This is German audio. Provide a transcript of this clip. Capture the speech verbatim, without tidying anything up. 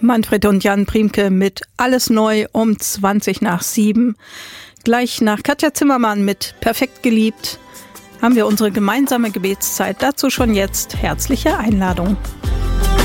Manfred und Jan Priemke mit Alles neu um zwanzig nach sieben. Gleich nach Katja Zimmermann mit Perfekt geliebt haben wir unsere gemeinsame Gebetszeit. Dazu schon jetzt herzliche Einladung.